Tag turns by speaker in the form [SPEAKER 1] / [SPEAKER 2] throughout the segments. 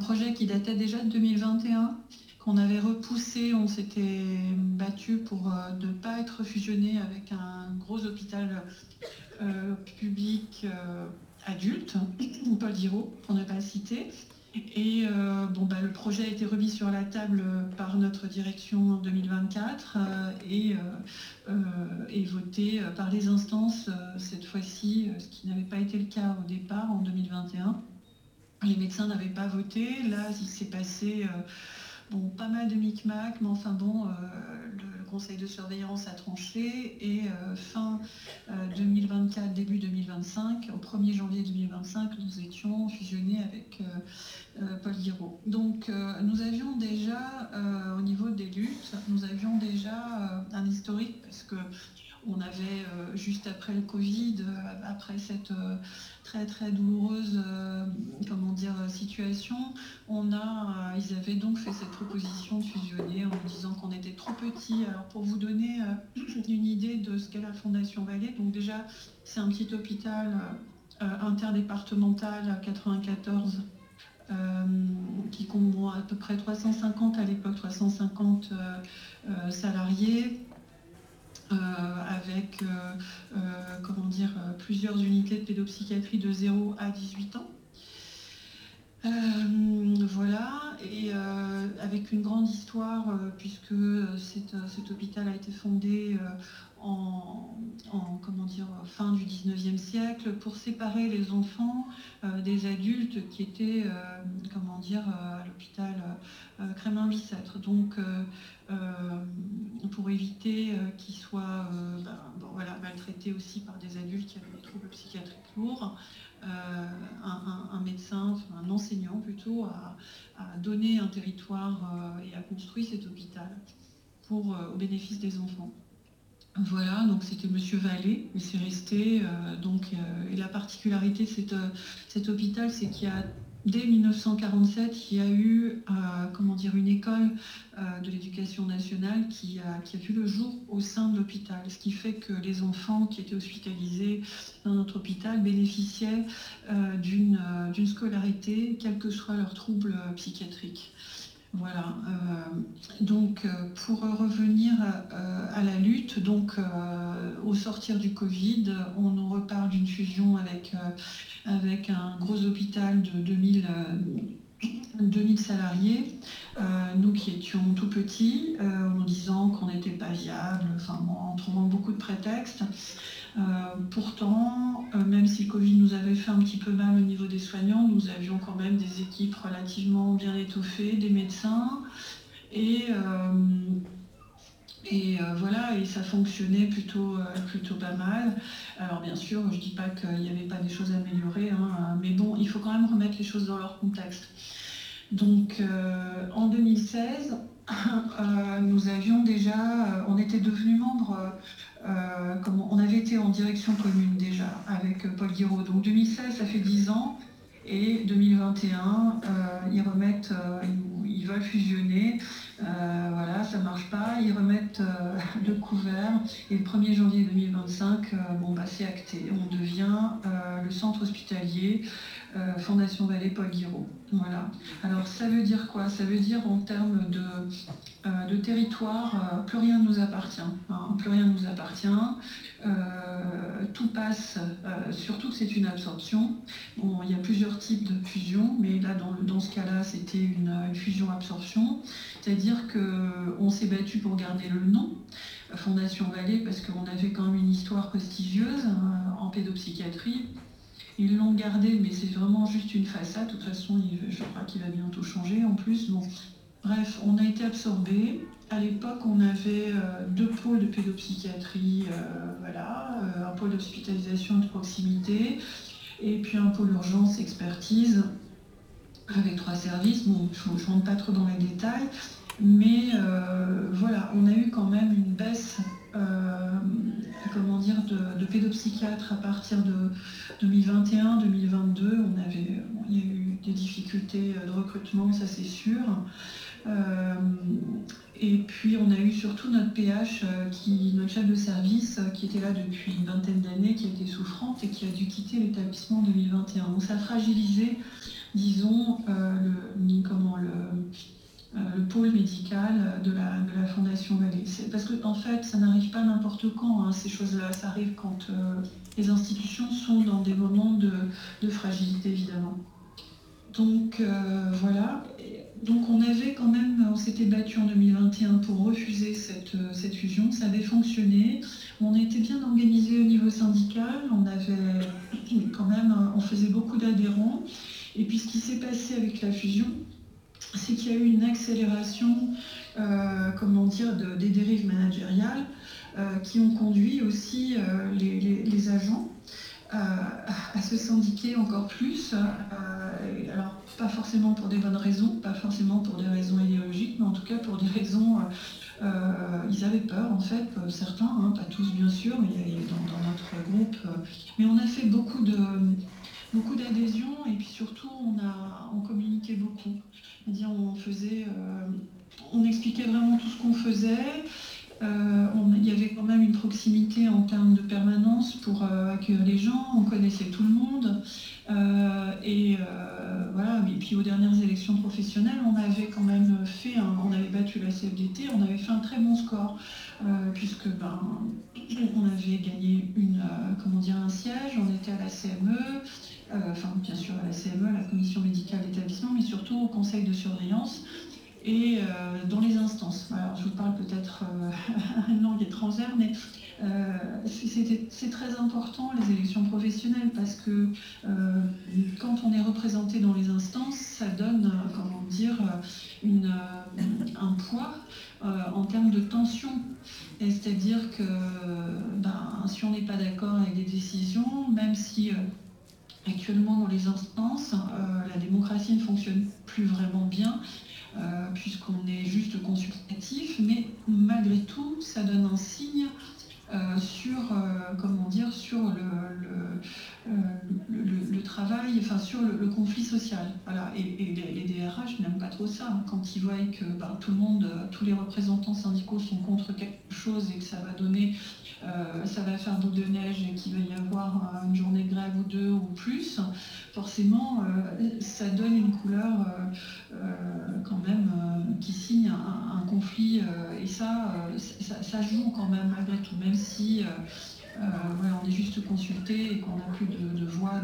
[SPEAKER 1] projet qui datait déjà de 2021, qu'on avait repoussé. On s'était battu pour ne pas être fusionné avec un gros hôpital public adulte, Paul Giraud, pour ne pas le citer. Et le projet a été remis sur la table par notre direction en 2024 et voté par les instances cette fois-ci, ce qui n'avait pas été le cas au départ en 2021. Les médecins n'avaient pas voté. Là, il s'est passé pas mal de micmacs, mais enfin bon, le conseil de surveillance a tranché et fin 2024, début 2025, au 1er janvier 2025, nous étions fusionnés avec Paul Giraud. Donc nous avions déjà, au niveau des luttes, nous avions déjà un historique parce que on avait, juste après le Covid, après cette très très douloureuse situation, ils avaient donc fait cette proposition de fusionner en nous disant qu'on était trop petits. Alors pour vous donner une idée de ce qu'est la Fondation Vallée, donc déjà c'est un petit hôpital interdépartemental à 94 qui compte à peu près 350 à l'époque, 350 salariés. Avec plusieurs unités de pédopsychiatrie de 0 à 18 ans. Voilà, et avec une grande histoire, puisque cet hôpital a été fondé fin du 19e siècle pour séparer les enfants des adultes qui étaient à l'hôpital Crémin-Bicêtre. Donc pour éviter qu'ils soient maltraités aussi par des adultes qui avaient des troubles psychiatriques lourds, un médecin, un enseignant plutôt, a donné un territoire et a construit cet hôpital au bénéfice des enfants. Voilà, donc c'était Monsieur Vallée, et c'est resté. Et la particularité de cet hôpital, c'est qu'il y a dès 1947, il y a eu une école de l'éducation nationale qui a vu le jour au sein de l'hôpital, ce qui fait que les enfants qui étaient hospitalisés dans notre hôpital bénéficiaient d'une scolarité, quels que soient leurs troubles psychiatriques. Voilà. Pour revenir à la lutte, au sortir du Covid, on nous reparle d'une fusion avec un gros hôpital de 2000 salariés, nous qui étions tout petits, en nous disant qu'on n'était pas viable, en trouvant beaucoup de prétextes. Pourtant, même si le Covid nous avait fait un petit peu mal au niveau des soignants, nous avions quand même des équipes relativement bien étoffées, des médecins, et ça fonctionnait plutôt pas mal. Alors bien sûr, je ne dis pas qu'il n'y avait pas des choses à améliorer, mais bon, il faut quand même remettre les choses dans leur contexte. Donc en 2016, nous avions déjà, on était devenus membres, on avait été en direction commune déjà avec Paul Giraud. Donc 2016, ça fait 10 ans, et 2021, ils veulent fusionner. Voilà, ça marche pas, ils remettent le couvert, et le 1er janvier 2025, c'est acté. On devient le centre hospitalier Fondation Vallée Paul Giraud. Voilà. Alors ça veut dire quoi? Ça veut dire en termes de territoire, plus rien ne nous appartient. Plus rien ne nous appartient. Tout passe, surtout que c'est une absorption. Bon, il y a plusieurs types de fusion, mais là, dans ce cas-là, c'était une fusion-absorption. C'est-à-dire qu'on s'est battu pour garder le nom Fondation Vallée, parce qu'on avait quand même une histoire prestigieuse en pédopsychiatrie. Ils l'ont gardé, mais c'est vraiment juste une façade. De toute façon, je crois qu'il va bientôt changer en plus. Bon. Bref, on a été absorbés. À l'époque, on avait 2 pôles de pédopsychiatrie, un pôle d'hospitalisation de proximité, et puis un pôle urgence expertise avec 3 services. Bon, je ne rentre pas trop dans les détails, mais on a eu quand même une baisse de pédopsychiatres à partir de 2021-2022. Il y a eu des difficultés de recrutement, ça c'est sûr. Et puis on a eu surtout notre PH, notre chef de service, qui était là depuis une vingtaine d'années, qui était souffrante et qui a dû quitter l'établissement en 2021. Donc ça a fragilisé disons, le pôle médical de la Fondation Vallée. Parce que en fait, ça n'arrive pas n'importe quand, hein, ces choses-là. Ça arrive quand les institutions sont dans des moments de fragilité, évidemment. Donc voilà. Donc on s'était battu en 2021 pour refuser cette fusion. Ça avait fonctionné. On était bien organisé au niveau syndical. On faisait beaucoup d'adhérents. Et puis ce qui s'est passé avec la fusion, c'est qu'il y a eu une accélération, des dérives managériales qui ont conduit aussi les agents à se syndiquer encore plus. Alors, pas forcément pour des bonnes raisons, pas forcément pour des raisons idéologiques, mais en tout cas pour des raisons... ils avaient peur, en fait, certains, hein, pas tous bien sûr, mais dans notre groupe. Mais on a fait beaucoup d'adhésions et puis surtout on communiquait beaucoup. C'est-à-dire on expliquait vraiment tout ce qu'on faisait. Il y avait quand même une proximité en termes de permanence pour accueillir les gens, on connaissait tout le monde. Voilà. Et puis aux dernières élections professionnelles, on avait quand même on avait battu la CFDT, on avait fait un très bon score, puisque on avait gagné un siège, on était à la CME, bien sûr à la CME, la commission médicale d'établissement, mais surtout au conseil de surveillance. Et dans les instances. Alors, je vous parle peut-être une langue étrangère, mais c'est très important les élections professionnelles parce que quand on est représenté dans les instances, ça donne, un poids en termes de tension. C'est-à-dire que si on n'est pas d'accord avec des décisions, même si actuellement dans les instances, la démocratie ne fonctionne plus vraiment bien, puisqu'on est juste consultatif, mais malgré tout, ça donne un signe sur le travail, sur le conflit social. Voilà. Et les DRH n'aiment pas trop ça, hein, quand ils voient que tout le monde, tous les représentants syndicaux sont contre quelque chose et que ça va faire boule de neige et qu'il va y avoir une journée de grève ou deux ou plus, forcément, ça donne une couleur qui signe un conflit, et ça joue quand même malgré tout, même si on est juste consulté et qu'on n'a plus de voix,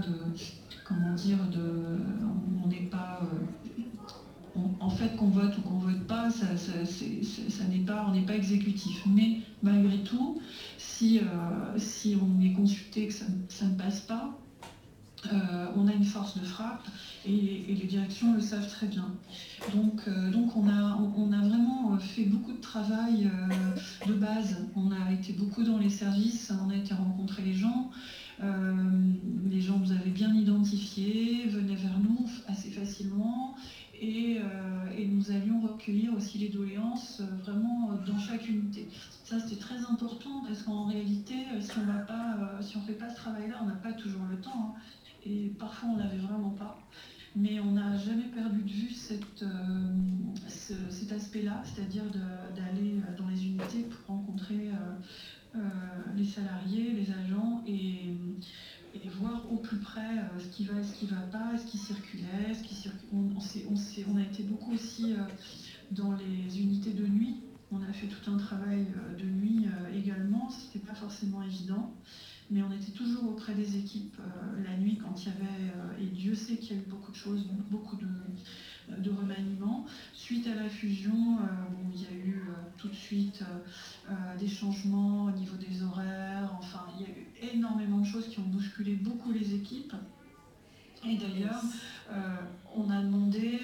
[SPEAKER 1] on n'est pas... en fait, qu'on vote ou qu'on vote pas, on n'est pas exécutif. Mais malgré tout, si on est consulté et que ça ne passe pas, on a une force de frappe et les directions le savent très bien. Donc on a vraiment fait beaucoup de travail de base. On a été beaucoup dans les services, on a été rencontrer les gens. Les gens nous avaient bien identifiés, venaient vers nous assez facilement. Et nous allions recueillir aussi les doléances vraiment dans chaque unité. Ça, c'était très important parce qu'en réalité, si on ne fait pas ce travail-là, on n'a pas toujours le temps, hein. Et parfois, on ne l'avait vraiment pas. Mais on n'a jamais perdu de vue cet aspect-là, c'est-à-dire d'aller dans les unités pour rencontrer les salariés, les agents et voir au plus près ce qui va et ce qui ne va pas, ce qui circulait, on a été beaucoup aussi dans les unités de nuit. On a fait tout un travail de nuit également, ce n'était pas forcément évident, mais on était toujours auprès des équipes la nuit quand il y avait, et Dieu sait qu'il y a eu beaucoup de choses, beaucoup de remaniements. Suite à la fusion, il y a eu tout de suite des changements au niveau des horaires, enfin il y a eu énormément de choses qui ont bousculé beaucoup les équipes. Et d'ailleurs, on a demandé,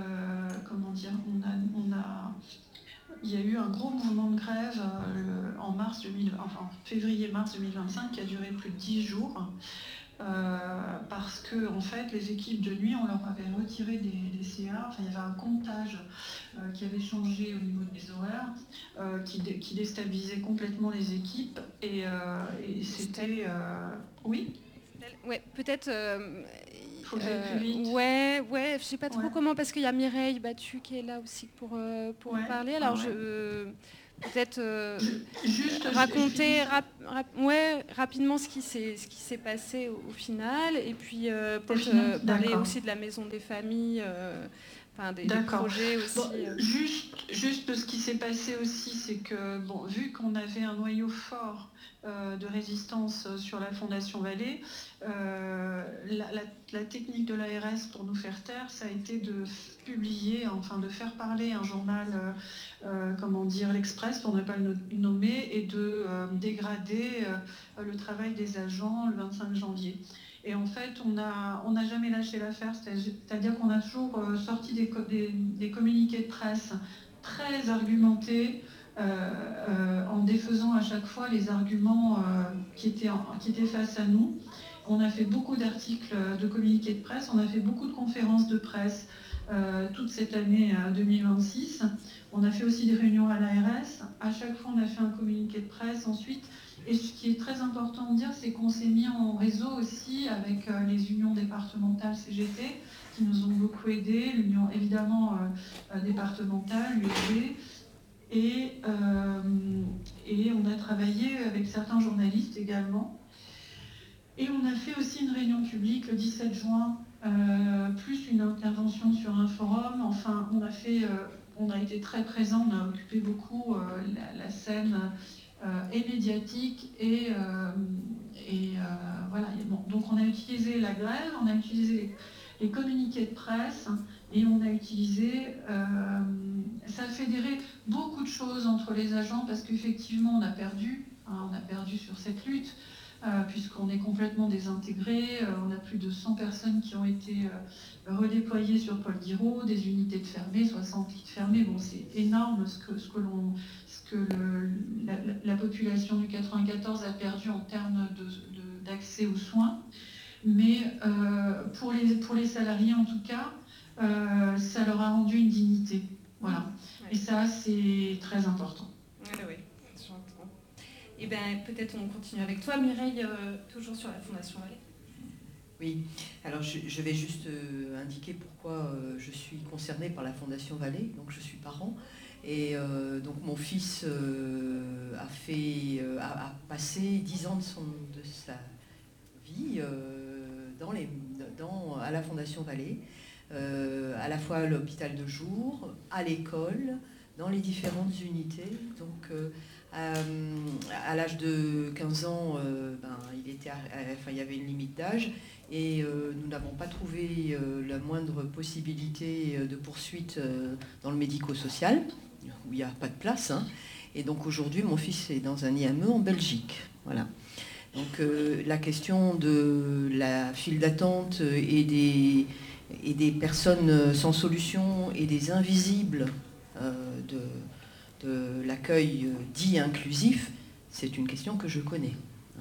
[SPEAKER 1] il y a eu un gros mouvement de grève en février-mars 2025 qui a duré plus de 10 jours. Parce que en fait, les équipes de nuit, on leur avait retiré des CA. Enfin, il y avait un comptage qui avait changé au niveau des horaires, qui déstabilisait complètement les équipes. Et c'était... Oui.
[SPEAKER 2] Ouais, peut-être.
[SPEAKER 1] Faut que j'aille plus vite.
[SPEAKER 2] Ouais, je sais pas trop comment, parce qu'il y a Mireille Battu qui est là aussi pour
[SPEAKER 1] Ouais,
[SPEAKER 2] en parler. Alors peut-être
[SPEAKER 1] Juste,
[SPEAKER 2] raconter rapidement ce qui s'est passé au final, et puis peut-être parler aussi de la maison des familles, des projets aussi.
[SPEAKER 1] Bon, juste ce qui s'est passé aussi, c'est que vu qu'on avait un noyau fort de résistance sur la Fondation Vallée, la technique de l'ARS pour nous faire taire, ça a été de publier, enfin de faire parler un journal, l'Express, pour ne pas le nommer, et de dégrader le travail des agents le 25 janvier. Et en fait, on n'a jamais lâché l'affaire, c'est-à-dire qu'on a toujours sorti des communiqués de presse très argumentés, en défaisant à chaque fois les arguments qui étaient face à nous. On a fait beaucoup d'articles de communiqués de presse, on a fait beaucoup de conférences de presse toute cette année 2026. On a fait aussi des réunions à l'ARS. À chaque fois, on a fait un communiqué de presse ensuite. Et ce qui est très important de dire, c'est qu'on s'est mis en réseau aussi avec les unions départementales CGT, qui nous ont beaucoup aidés, l'union évidemment départementale, l'USG, et on a travaillé avec certains journalistes également. Et on a fait aussi une réunion publique le 17 juin, plus une intervention sur un forum. Enfin, on a été très présents, on a occupé beaucoup la scène et médiatique et voilà. Donc on a utilisé la grève, on a utilisé les communiqués de presse, et on a utilisé, ça a fédéré beaucoup de choses entre les agents, parce qu'effectivement on a perdu sur cette lutte, puisqu'on est complètement désintégré. On a plus de 100 personnes qui ont été redéployées sur Paul Guiraud, des unités de fermés, 60 lits de fermés. Bon, c'est énorme ce que la population du 94 a perdu en termes d'accès aux soins. Mais pour les salariés, en tout cas, ça leur a rendu une dignité. Voilà. Et ça, c'est très important.
[SPEAKER 2] Oui, j'entends. Et bien, peut-être on continue avec toi, Mireille, toujours sur la Fondation Vallée.
[SPEAKER 3] Oui, alors je vais juste indiquer pourquoi je suis concernée par la Fondation Vallée. Donc je suis parent, et donc mon fils a passé 10 ans de sa vie à la Fondation Vallée, à la fois à l'hôpital de jour, à l'école, dans les différentes unités. Donc à l'âge de 15 ans, il y avait une limite d'âge, et nous n'avons pas trouvé la moindre possibilité de poursuite dans le médico-social, où il n'y a pas de place. Et donc aujourd'hui, mon fils est dans un IME en Belgique. Voilà. Donc la question de la file d'attente et des personnes sans solution et des invisibles de l'accueil dit inclusif, c'est une question que je connais.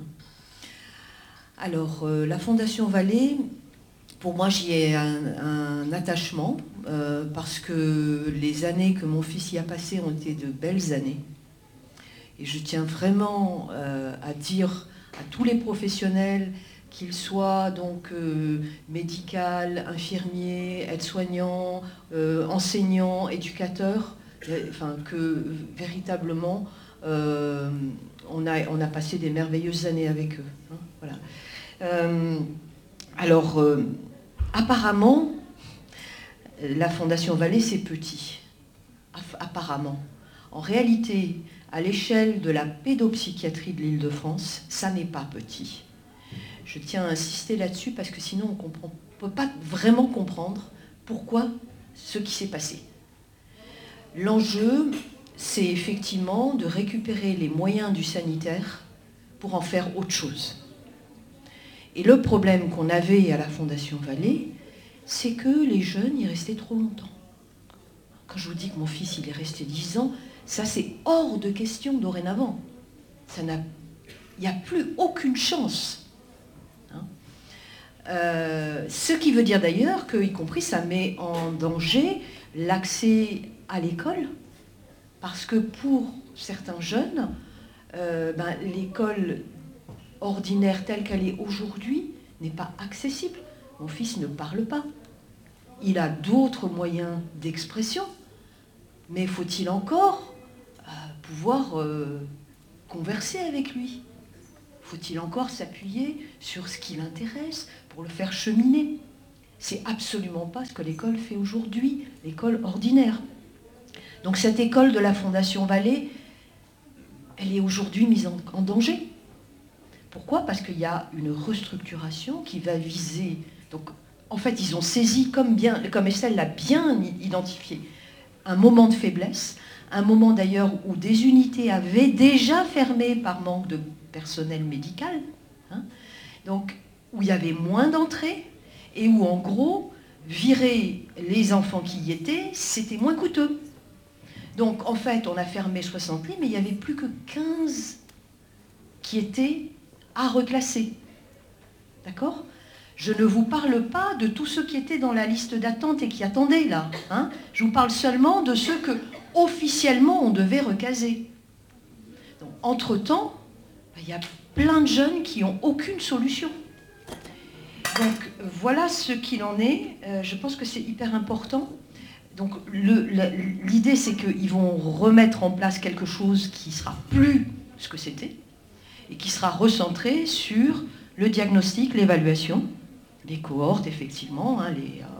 [SPEAKER 3] Alors, la Fondation Vallée, pour moi, j'y ai un attachement, parce que les années que mon fils y a passées ont été de belles années. Et je tiens vraiment à dire à tous les professionnels, qu'ils soient donc médical, infirmiers, aides-soignants, enseignants, éducateurs, que véritablement on a passé des merveilleuses années avec eux. Voilà. Apparemment, la Fondation Vallée, c'est petit. Apparemment. En réalité, à l'échelle de la pédopsychiatrie de l'Île-de-France, ça n'est pas petit. Je tiens à insister là-dessus, parce que sinon on ne peut pas vraiment comprendre pourquoi ce qui s'est passé. L'enjeu, c'est effectivement de récupérer les moyens du sanitaire pour en faire autre chose. Et le problème qu'on avait à la Fondation Vallée, c'est que les jeunes y restaient trop longtemps. Quand je vous dis que mon fils il est resté 10 ans, ça c'est hors de question dorénavant. Il n'y a plus aucune chance. Ce qui veut dire d'ailleurs que, y compris, ça met en danger l'accès à l'école, parce que pour certains jeunes, l'école ordinaire telle qu'elle est aujourd'hui n'est pas accessible. Mon fils ne parle pas. Il a d'autres moyens d'expression, mais faut-il encore pouvoir converser avec lui. Faut-il encore s'appuyer sur ce qui l'intéresse pour le faire cheminer? C'est absolument pas ce que l'école fait aujourd'hui, l'école ordinaire. Donc cette école de la Fondation Vallée, elle est aujourd'hui mise en danger. Pourquoi? Parce qu'il y a une restructuration qui va viser... Donc, en fait, ils ont saisi, comme Estelle l'a bien identifié, un moment de faiblesse, un moment d'ailleurs où des unités avaient déjà fermé par manque de personnel médical, hein, donc où il y avait moins d'entrées et où en gros, virer les enfants qui y étaient, c'était moins coûteux. Donc en fait, on a fermé 60 lits, mais il n'y avait plus que 15 qui étaient à reclasser. D'accord ? Je ne vous parle pas de tous ceux qui étaient dans la liste d'attente et qui attendaient là. Hein. Je vous parle seulement de ceux que officiellement on devait recaser. Donc, entre-temps, il y a plein de jeunes qui n'ont aucune solution. Donc voilà ce qu'il en est. Je pense que c'est hyper important. Donc l'idée, c'est qu'ils vont remettre en place quelque chose qui sera plus ce que c'était et qui sera recentré sur le diagnostic, l'évaluation, les cohortes, effectivement, hein,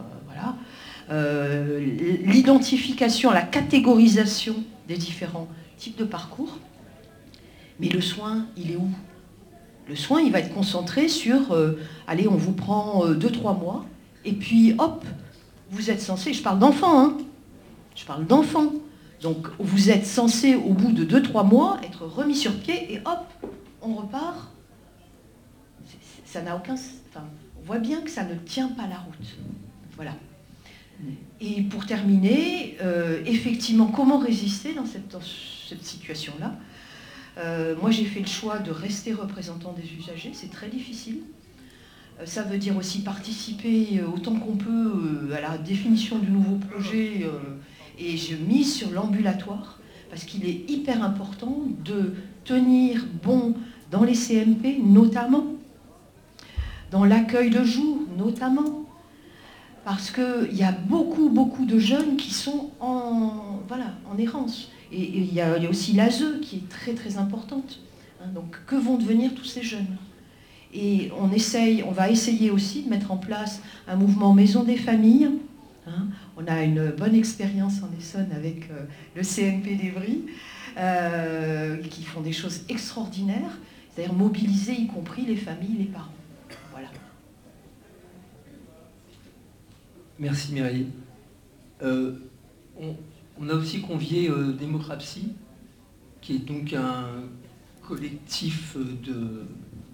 [SPEAKER 3] l'identification, la catégorisation des différents types de parcours. Mais le soin, il est où? Le soin, il va être concentré sur, allez, on vous prend 2-3 mois, et puis hop, vous êtes censé, je parle d'enfants, hein, je parle d'enfants. Donc vous êtes censé, au bout de 2-3 mois, être remis sur pied, et hop, on repart. Ça n'a aucun... Enfin, on voit bien que ça ne tient pas la route. Voilà. Et pour terminer, effectivement, comment résister dans cette situation-là? Moi, j'ai fait le choix de rester représentant des usagers. C'est très difficile. Ça veut dire aussi participer autant qu'on peut à la définition du nouveau projet. Et je mise sur l'ambulatoire, parce qu'il est hyper important de tenir bon dans les CMP, notamment, dans l'accueil de jour, notamment, parce qu'il y a beaucoup de jeunes qui sont en errance. Et il y a aussi l'ASE qui est très importante. Hein, donc que vont devenir tous ces jeunes? Et on va essayer aussi de mettre en place un mouvement Maison des familles. Hein. On a une bonne expérience en Essonne avec le CNP d'Evry, qui font des choses extraordinaires, c'est-à-dire mobiliser y compris les familles, les parents. Voilà.
[SPEAKER 4] Merci Mireille. On a aussi convié Démocratie, qui est donc un collectif de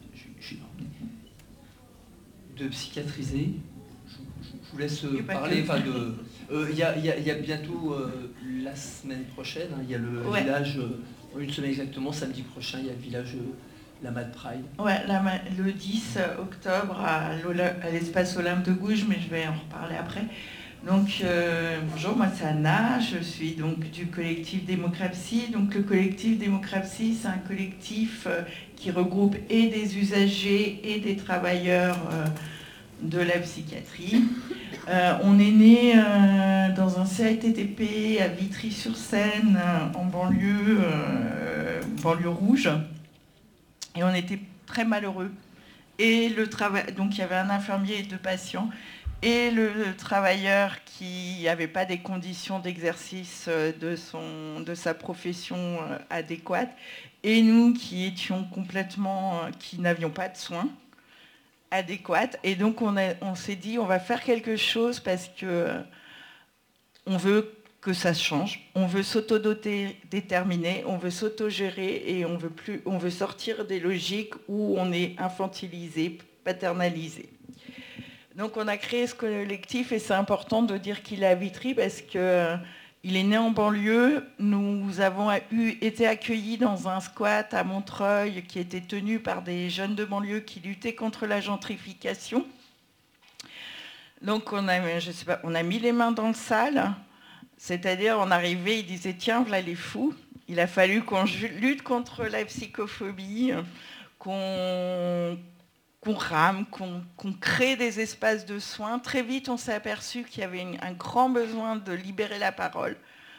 [SPEAKER 4] psychiatrisés. Je vous laisse parler. Il y a bientôt, la semaine prochaine, hein, il y a le village, une semaine exactement, samedi prochain, il y a le village la Mad Pride.
[SPEAKER 5] Ouais, le 10 octobre à l'espace Olympe de Gouges, mais je vais en reparler après. Donc, bonjour, moi c'est Anna, je suis donc du collectif Démocratie. Donc le collectif Démocratie, c'est un collectif qui regroupe et des usagers et des travailleurs de la psychiatrie. On est né dans un CATTP à Vitry-sur-Seine, en banlieue rouge. Et on était très malheureux. Et donc il y avait un infirmier et 2 patients. Et le travailleur qui n'avait pas des conditions d'exercice de sa profession adéquates, et nous qui n'avions pas de soins adéquats. Et donc on s'est dit, on va faire quelque chose parce que on veut que ça change, on veut s'auto-déterminer, on veut s'auto-gérer et on veut sortir des logiques où on est infantilisé, paternalisé. Donc on a créé ce collectif et c'est important de dire qu'il est à Vitry parce qu'il est né en banlieue. Nous avons été accueillis dans un squat à Montreuil qui était tenu par des jeunes de banlieue qui luttaient contre la gentrification. Donc on a mis les mains dans le sale, c'est-à-dire on arrivait, ils disaient tiens, voilà les fous. Il a fallu qu'on lutte contre la psychophobie, qu'on rame, qu'on crée des espaces de soins. Très vite, on s'est aperçu qu'il y avait un grand besoin de libérer la parole,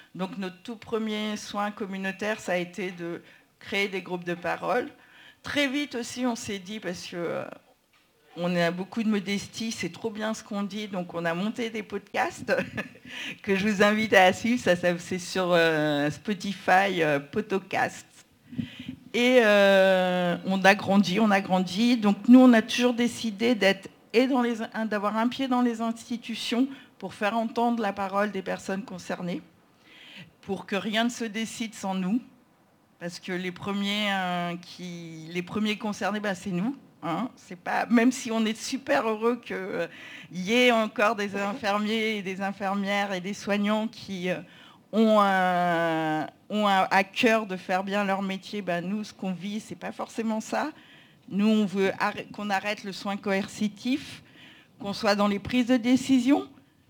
[SPEAKER 5] Donc notre tout premier soin communautaire, ça a été de créer des groupes de parole. Très vite aussi, on s'est dit, parce que on a beaucoup de modestie, c'est trop bien ce qu'on dit, donc on a monté des podcasts que je vous invite à suivre. Ça c'est sur Spotify, Podcast. Et on a grandi. Donc nous, on a toujours décidé d'avoir un pied dans les institutions pour faire entendre la parole des personnes concernées, pour que rien ne se décide sans nous. Parce que les premiers concernés, c'est nous. Hein. C'est pas, même si on est super heureux qu'il y ait encore des infirmiers et des infirmières et des soignants qui ont à cœur de faire bien leur métier, nous, ce qu'on vit, c'est pas forcément ça. Nous, on veut qu'on arrête le soin coercitif, qu'on soit dans les prises de décision,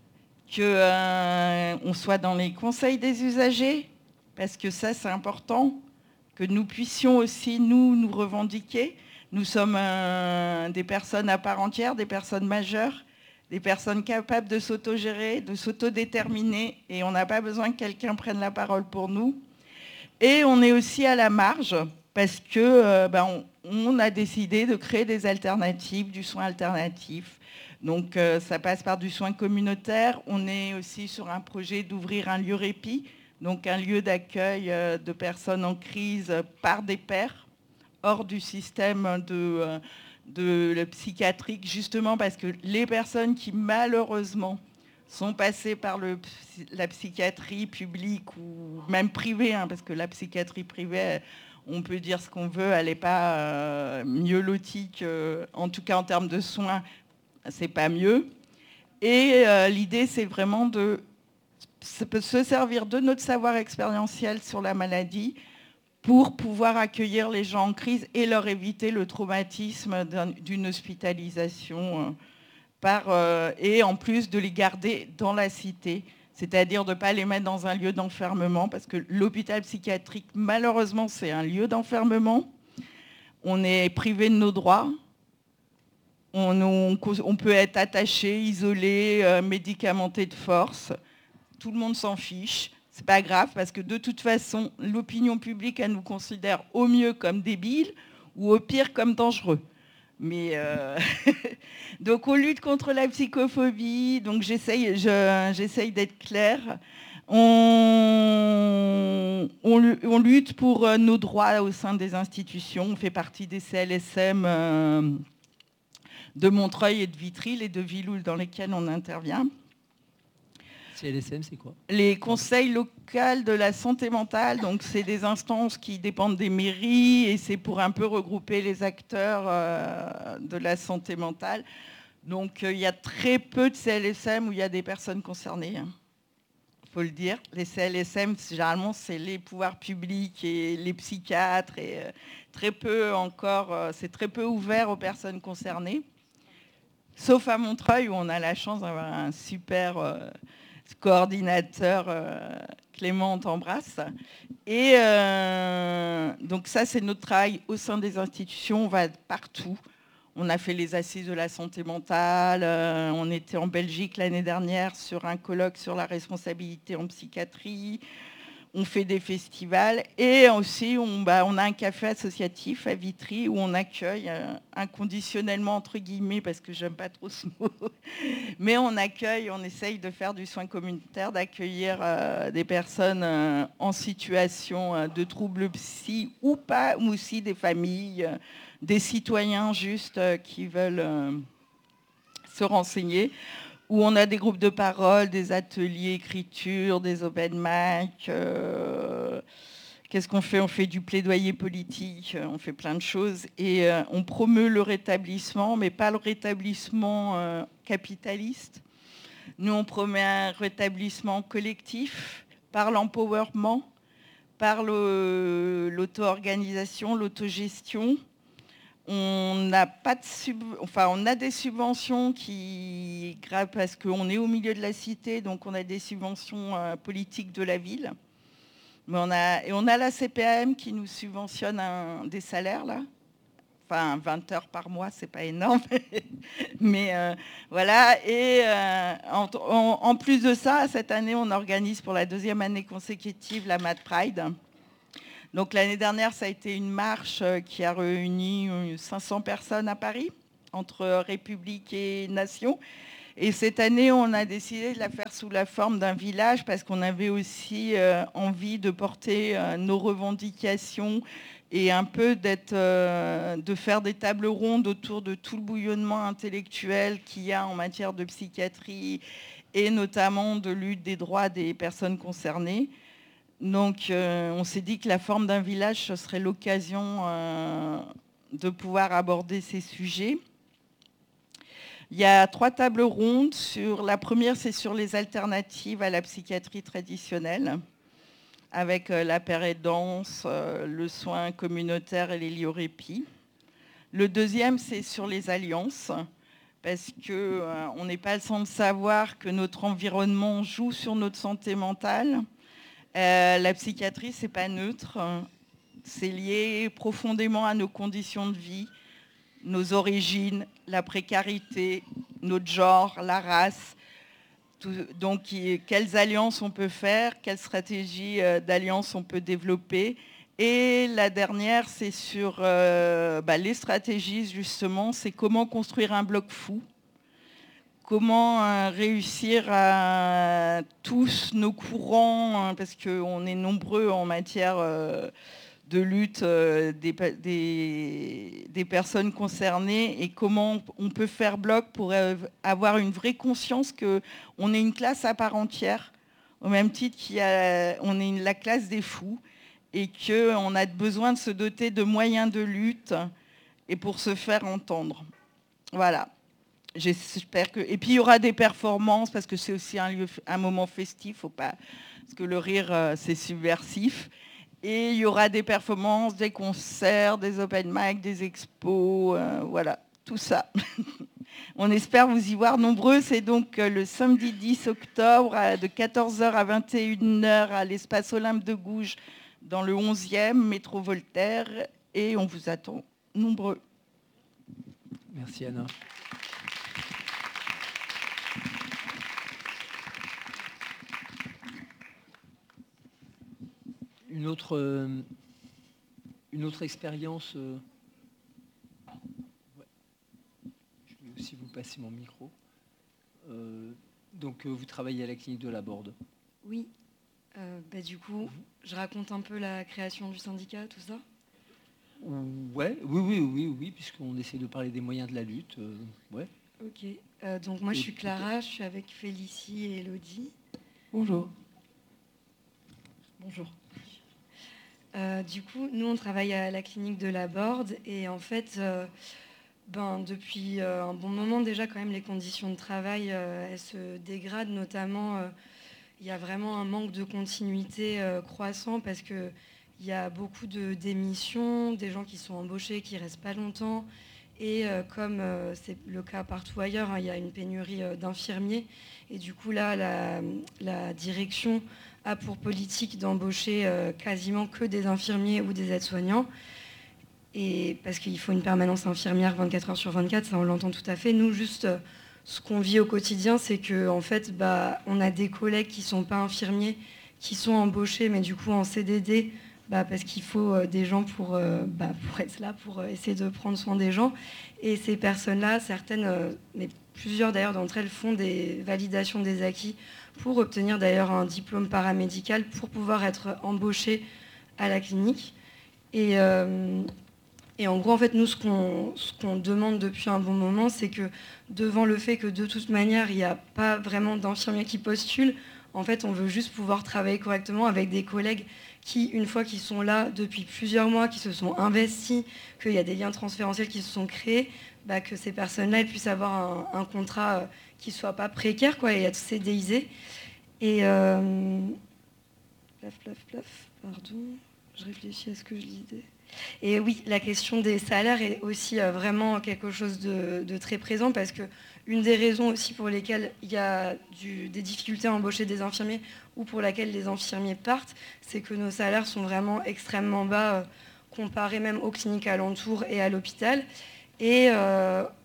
[SPEAKER 5] qu'on soit dans les conseils des usagers, parce que ça, c'est important, que nous puissions aussi, nous revendiquer. Nous sommes des personnes à part entière, des personnes majeures, des personnes capables de s'autogérer, de s'autodéterminer, et on n'a pas besoin que quelqu'un prenne la parole pour nous. Et on est aussi à la marge, parce que on a décidé de créer des alternatives, du soin alternatif. Donc ça passe par du soin communautaire. On est aussi sur un projet d'ouvrir un lieu répit, donc un lieu d'accueil de personnes en crise par des pairs, hors du système de la psychiatrique, justement parce que les personnes qui malheureusement sont passées par la psychiatrie publique ou même privée, parce que la psychiatrie privée, on peut dire ce qu'on veut, elle n'est pas mieux lotie en tout cas en termes de soins, c'est pas mieux. Et l'idée, c'est vraiment de se servir de notre savoir expérientiel sur la maladie pour pouvoir accueillir les gens en crise et leur éviter le traumatisme d'une hospitalisation et en plus de les garder dans la cité, c'est-à-dire de ne pas les mettre dans un lieu d'enfermement, parce que l'hôpital psychiatrique, malheureusement, c'est un lieu d'enfermement. On est privé de nos droits. On peut être attaché, isolé, médicamenté de force. Tout le monde s'en fiche. C'est pas grave, parce que de toute façon, l'opinion publique, elle nous considère au mieux comme débiles ou au pire comme dangereux. Mais donc on lutte contre la psychophobie, donc j'essaye d'être claire. On lutte pour nos droits au sein des institutions. On fait partie des CLSM de Montreuil et de Vitry, les deux villes dans lesquelles on intervient.
[SPEAKER 4] CLSM, c'est quoi ?
[SPEAKER 5] Les conseils locaux de la santé mentale, donc c'est des instances qui dépendent des mairies et c'est pour un peu regrouper les acteurs de la santé mentale. Donc il y a très peu de CLSM où il y a des personnes concernées. Il faut le dire. Les CLSM, généralement, c'est les pouvoirs publics et les psychiatres et très peu encore, c'est très peu ouvert aux personnes concernées. Sauf à Montreuil où on a la chance d'avoir un super coordinateur, Clément, on t'embrasse. Et donc ça, c'est notre travail au sein des institutions. On va partout. On a fait les assises de la santé mentale. On était en Belgique l'année dernière sur un colloque sur la responsabilité en psychiatrie. On fait des festivals et aussi on a un café associatif à Vitry où on accueille inconditionnellement, entre guillemets, parce que j'aime pas trop ce mot, mais on essaye de faire du soin communautaire, d'accueillir des personnes en situation de troubles psy ou pas, ou aussi des familles, des citoyens juste qui veulent se renseigner, où on a des groupes de parole, des ateliers écriture, des open mic. Qu'est-ce qu'on fait ? On fait du plaidoyer politique, on fait plein de choses. Et on promeut le rétablissement, mais pas le rétablissement capitaliste. Nous, on promet un rétablissement collectif par l'empowerment, par l'auto-organisation, l'autogestion. On a des subventions parce qu'on est au milieu de la cité, donc on a des subventions politiques de la ville. Mais on a la CPAM qui nous subventionne des salaires là. Enfin, 20 heures par mois, c'est pas énorme. Mais voilà, et en plus de ça, cette année, on organise pour la 2e année consécutive la Mad Pride. Donc l'année dernière, ça a été une marche qui a réuni 500 personnes à Paris, entre République et Nation. Et cette année, on a décidé de la faire sous la forme d'un village parce qu'on avait aussi envie de porter nos revendications et un peu de faire des tables rondes autour de tout le bouillonnement intellectuel qu'il y a en matière de psychiatrie et notamment de lutte des droits des personnes concernées. Donc on s'est dit que la forme d'un village, ce serait l'occasion de pouvoir aborder ces sujets. Il y a 3 tables rondes. La première, c'est sur les alternatives à la psychiatrie traditionnelle, avec la pérédance, le soin communautaire et l'héliothérapie. Le deuxième, c'est sur les alliances, parce qu'on n'est pas sans savoir que notre environnement joue sur notre santé mentale. La psychiatrie, c'est pas neutre. C'est lié profondément à nos conditions de vie, nos origines, la précarité, notre genre, la race. Donc, quelles alliances on peut faire, quelles stratégies d'alliance on peut développer. Et la dernière, c'est sur les stratégies, justement, c'est comment construire un bloc fou, comment réussir à tous nos courants, parce qu'on est nombreux en matière de lutte des personnes concernées, et comment on peut faire bloc pour avoir une vraie conscience qu'on est une classe à part entière, au même titre qu'on est la classe des fous, et qu'on a besoin de se doter de moyens de lutte et pour se faire entendre. Voilà. J'espère que... Et puis il y aura des performances, parce que c'est aussi un moment festif, faut pas... parce que le rire, c'est subversif. Et il y aura des performances, des concerts, des open mic, des expos, voilà, tout ça. On espère vous y voir nombreux. C'est donc le samedi 10 octobre de 14h à 21h à l'espace Olympe de Gouges, dans le 11e, métro Voltaire. Et on vous attend nombreux.
[SPEAKER 4] Merci Anna. Une autre expérience. Ouais. Je vais aussi vous passer mon micro. Donc vous travaillez à la clinique de la Borde.
[SPEAKER 6] Oui. Du coup, je raconte un peu la création du syndicat, tout ça.
[SPEAKER 4] Ouais, oui, puisqu'on essaie de parler des moyens de la lutte. Ouais.
[SPEAKER 6] Ok. Donc moi, je suis Clara, je suis avec Félicie et Elodie.
[SPEAKER 5] Bonjour.
[SPEAKER 6] Bonjour. Du coup, nous, on travaille à la clinique de la Borde, et en fait, depuis un bon moment déjà, quand même, les conditions de travail, elles se dégradent, notamment, il y a vraiment un manque de continuité croissant, parce qu'il y a beaucoup de démissions, des gens qui sont embauchés, qui ne restent pas longtemps, et comme c'est le cas partout ailleurs, il y a une pénurie d'infirmiers, et du coup, là, la direction a pour politique d'embaucher quasiment que des infirmiers ou des aides-soignants, et parce qu'il faut une permanence infirmière 24 heures sur 24, ça on l'entend tout à fait. Nous, juste ce qu'on vit au quotidien, c'est qu'en fait, on a des collègues qui ne sont pas infirmiers, qui sont embauchés, mais du coup en CDD, parce qu'il faut des gens pour être là, pour essayer de prendre soin des gens. Et ces personnes-là, certaines, mais plusieurs d'ailleurs d'entre elles, font des validations des acquis pour obtenir d'ailleurs un diplôme paramédical pour pouvoir être embauchées à la clinique. Et en gros, en fait, nous, ce qu'on demande depuis un bon moment, c'est que devant le fait que de toute manière, il n'y a pas vraiment d'infirmiers qui postulent, en fait, on veut juste pouvoir travailler correctement avec des collègues qui, une fois qu'ils sont là depuis plusieurs mois, qui se sont investis, qu'il y a des liens transférentiels qui se sont créés, que ces personnes-là puissent avoir un contrat qui ne soit pas précaire, quoi, et être CDIsé. Et pardon, je réfléchis à ce que je disais. Et oui, la question des salaires est aussi vraiment quelque chose de très présent, parce qu'une des raisons aussi pour lesquelles il y a des difficultés à embaucher des infirmiers, ou pour laquelle les infirmiers partent, c'est que nos salaires sont vraiment extrêmement bas, comparés même aux cliniques alentours et à l'hôpital. Et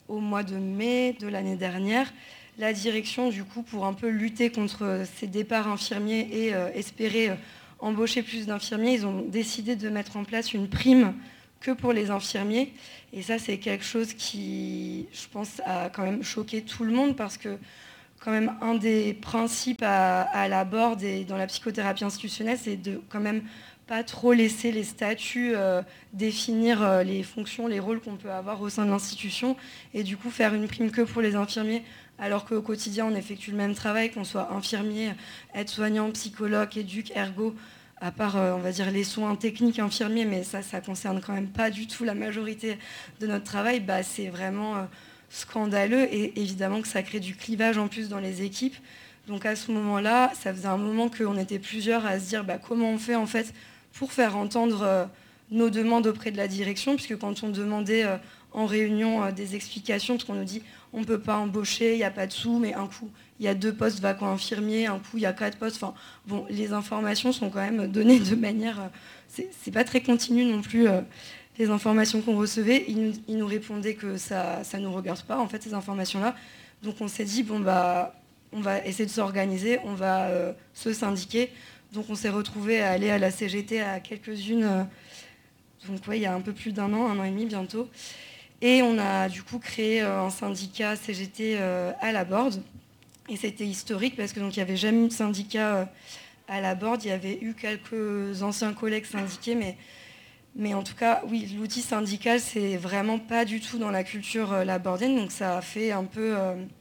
[SPEAKER 6] au mois de mai de l'année dernière, la direction, du coup, pour un peu lutter contre ces départs infirmiers et espérer embaucher plus d'infirmiers, ils ont décidé de mettre en place une prime que pour les infirmiers. Et ça, c'est quelque chose qui, je pense, a quand même choqué tout le monde parce que quand même un des principes à la Borde et dans la psychothérapie institutionnelle, c'est de quand même pas trop laisser les statuts définir les fonctions, les rôles qu'on peut avoir au sein de l'institution et du coup faire une prime que pour les infirmiers alors qu'au quotidien on effectue le même travail, qu'on soit infirmier, aide-soignant, psychologue, éduc, ergo, à part on va dire les soins techniques infirmiers, mais ça concerne quand même pas du tout la majorité de notre travail, bah, c'est vraiment scandaleux et évidemment que ça crée du clivage en plus dans les équipes. Donc à ce moment-là, ça faisait un moment qu'on était plusieurs à se dire bah, comment on fait en fait pour faire entendre nos demandes auprès de la direction, puisque quand on demandait en réunion des explications, parce qu'on nous dit on ne peut pas embaucher, il n'y a pas de sous, mais un coup il y a 2 postes vacants infirmiers, un coup il y a 4 postes, enfin bon, les informations sont quand même données de manière, c'est pas très continu non plus les informations qu'on recevait, ils nous répondaient que ça nous regarde pas en fait ces informations-là, donc on s'est dit bon bah on va essayer de s'organiser, on va se syndiquer. Donc on s'est retrouvés à aller à la CGT à quelques-unes, donc ouais, il y a un peu plus d'un an et demi bientôt. Et on a du coup créé un syndicat CGT à la Borde. Et c'était historique parce que donc il n'y avait jamais eu de syndicat à la Borde. Il y avait eu quelques anciens collègues syndiqués, mais en tout cas, oui, l'outil syndical, c'est vraiment pas du tout dans la culture labordienne. Donc ça a fait un peu...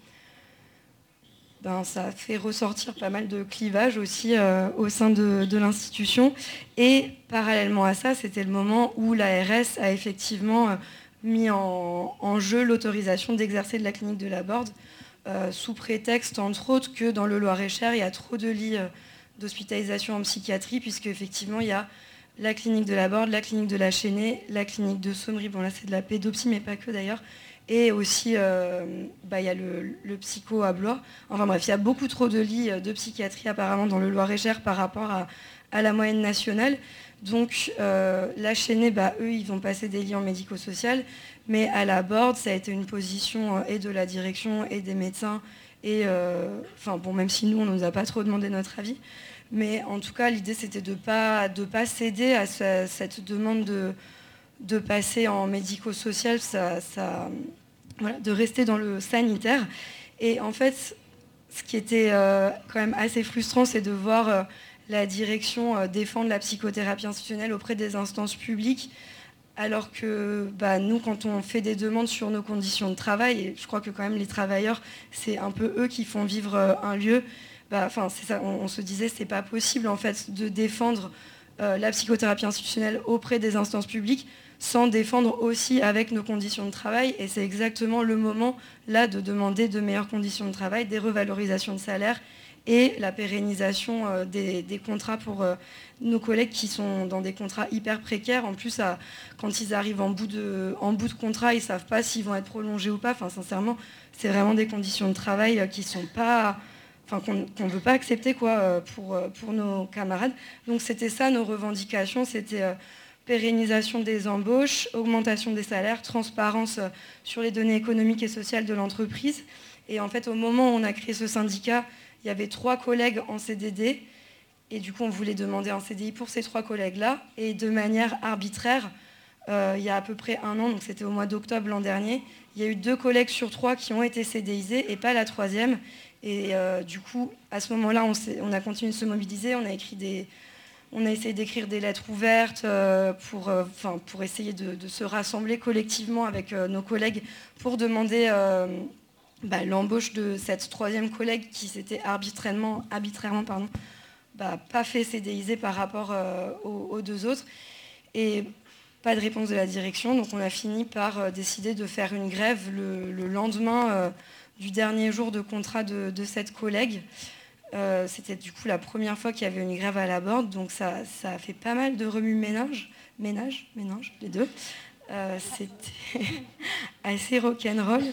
[SPEAKER 6] ça a fait ressortir pas mal de clivages aussi au sein de l'institution. Et parallèlement à ça, c'était le moment où l'ARS a effectivement mis en jeu l'autorisation d'exercer de la clinique de la Borde, sous prétexte, entre autres, que dans le Loir-et-Cher, il y a trop de lits d'hospitalisation en psychiatrie, puisque effectivement, il y a la clinique de la Borde, la clinique de la Chênaie, la clinique de Sommery, bon là c'est de la pédopsie, mais pas que d'ailleurs, et aussi, il y a le psycho à Blois. Enfin bref, il y a beaucoup trop de lits de psychiatrie apparemment dans le Loir-et-Cher par rapport à la moyenne nationale. Donc la Chênaie, eux, ils vont passer des lits en médico-social. Mais à la Borde, ça a été une position et de la direction et des médecins. Et même si nous, on ne nous a pas trop demandé notre avis. Mais en tout cas, l'idée, c'était de pas céder à cette demande de passer en médico-social, de rester dans le sanitaire. Et en fait, ce qui était quand même assez frustrant, c'est de voir la direction défendre la psychothérapie institutionnelle auprès des instances publiques, alors que nous, quand on fait des demandes sur nos conditions de travail, et je crois que quand même les travailleurs, c'est un peu eux qui font vivre un lieu, c'est ça, on se disait, c'est pas possible en fait de défendre la psychothérapie institutionnelle auprès des instances publiques sans défendre aussi avec nos conditions de travail. Et c'est exactement le moment là de demander de meilleures conditions de travail, des revalorisations de salaire et la pérennisation des contrats pour nos collègues qui sont dans des contrats hyper précaires. En plus, quand ils arrivent en bout de contrat, ils ne savent pas s'ils vont être prolongés ou pas. Enfin, sincèrement, c'est vraiment des conditions de travail qui sont pas... qu'on ne veut pas accepter pour nos camarades. Donc c'était ça nos revendications, c'était pérennisation des embauches, augmentation des salaires, transparence sur les données économiques et sociales de l'entreprise. Et en fait, au moment où on a créé ce syndicat, il y avait 3 collègues en CDD. Et du coup, on voulait demander un CDI pour ces 3 collègues-là. Et de manière arbitraire, il y a à peu près 1 an, donc c'était au mois d'octobre l'an dernier, il y a eu 2 collègues sur 3 qui ont été CDIsés et pas la 3e. Et du coup, à ce moment-là, on a continué de se mobiliser, on a essayé d'écrire des lettres ouvertes pour essayer de se rassembler collectivement avec nos collègues pour demander l'embauche de cette 3e collègue qui s'était arbitrairement pas fait CDIser par rapport aux 2 autres. Et pas de réponse de la direction, donc on a fini par décider de faire une grève le lendemain du dernier jour de contrat de cette collègue. C'était du coup la première fois qu'il y avait une grève à la Borde, donc ça a fait pas mal de remue-ménage, les deux. C'était assez rock'n'roll.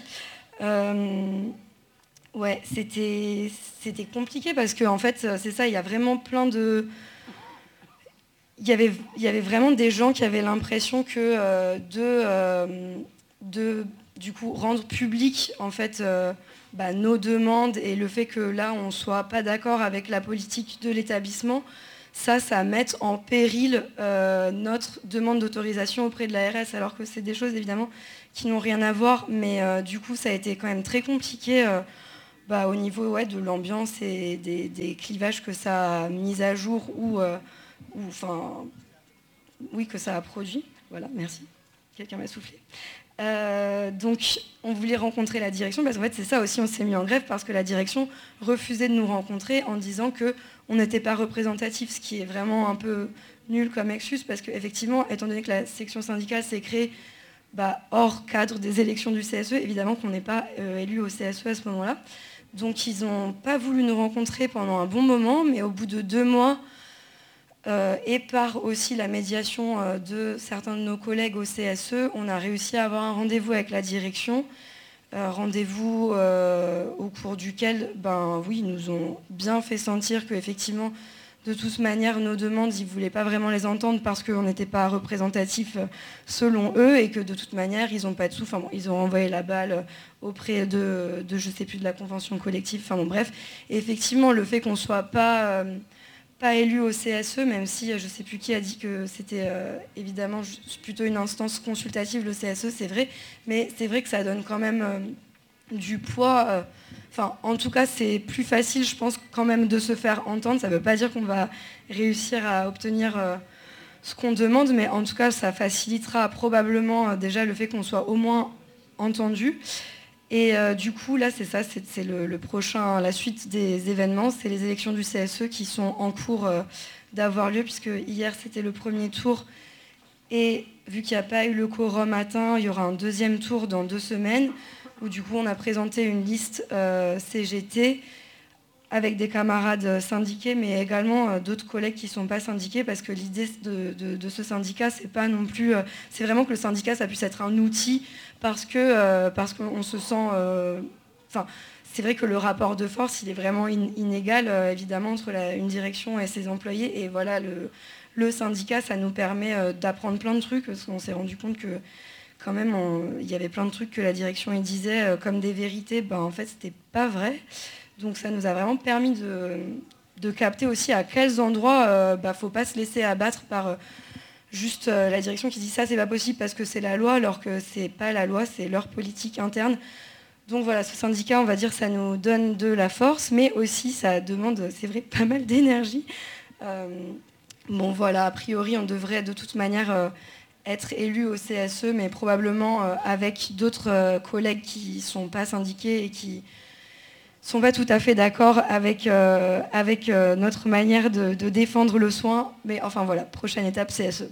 [SPEAKER 6] C'était compliqué parce que en fait, c'est ça, il y a vraiment plein de... Il y avait vraiment des gens qui avaient l'impression que du coup rendre public en fait nos demandes et le fait que là on soit pas d'accord avec la politique de l'établissement, ça met en péril notre demande d'autorisation auprès de l'ARS, alors que c'est des choses évidemment qui n'ont rien à voir, mais du coup ça a été quand même très compliqué au niveau de l'ambiance et des clivages que ça a mis à jour que ça a produit. Voilà, merci. Quelqu'un m'a soufflé. Donc on voulait rencontrer la direction parce qu'en fait c'est ça aussi, on s'est mis en grève parce que la direction refusait de nous rencontrer en disant qu'on n'était pas représentatif, ce qui est vraiment un peu nul comme excuse parce qu'effectivement, étant donné que la section syndicale s'est créée hors cadre des élections du CSE, évidemment qu'on n'est pas élu au CSE à ce moment-là. Donc ils n'ont pas voulu nous rencontrer pendant un bon moment, mais au bout de 2 mois, et par aussi la médiation de certains de nos collègues au CSE, on a réussi à avoir un rendez-vous avec la direction, rendez-vous au cours duquel ils nous ont bien fait sentir qu'effectivement, de toute manière, nos demandes, ils ne voulaient pas vraiment les entendre parce qu'on n'était pas représentatif selon eux et que de toute manière, ils n'ont pas de sous. Ils ont envoyé la balle auprès de je ne sais plus, de la convention collective. Bref. Et effectivement, le fait qu'on ne soit pas élu au CSE, même si je ne sais plus qui a dit que c'était évidemment plutôt une instance consultative, le CSE, c'est vrai. Mais c'est vrai que ça donne quand même du poids. En tout cas, c'est plus facile, je pense, quand même de se faire entendre. Ça ne veut pas dire qu'on va réussir à obtenir ce qu'on demande, mais en tout cas, ça facilitera probablement déjà le fait qu'on soit au moins entendu. Et du coup, là, c'est ça, c'est le prochain, la suite des événements. C'est les élections du CSE qui sont en cours d'avoir lieu, puisque hier, c'était le premier tour. Et vu qu'il n'y a pas eu le quorum atteint, il y aura un deuxième tour dans 2 semaines, où du coup, on a présenté une liste CGT avec des camarades syndiqués, mais également d'autres collègues qui ne sont pas syndiqués, parce que l'idée de ce syndicat, c'est pas non plus... c'est vraiment que le syndicat, ça puisse être un outil, parce qu'on se sent... c'est vrai que le rapport de force, il est vraiment inégal, évidemment, entre une direction et ses employés. Et voilà, le syndicat, ça nous permet d'apprendre plein de trucs, parce qu'on s'est rendu compte que, quand même, il y avait plein de trucs que la direction disait comme des vérités. En fait, c'était pas vrai. Donc ça nous a vraiment permis de capter aussi à quels endroits il ne faut pas se laisser abattre par juste la direction qui dit ça, c'est pas possible parce que c'est la loi, alors que c'est pas la loi, c'est leur politique interne. Donc voilà, ce syndicat, on va dire, ça nous donne de la force, mais aussi ça demande, c'est vrai, pas mal d'énergie. Voilà, a priori, on devrait de toute manière être élu au CSE, mais probablement avec d'autres collègues qui ne sont pas syndiqués et qui sont pas tout à fait d'accord avec notre manière de défendre le soin. Mais enfin voilà, prochaine étape, CSE.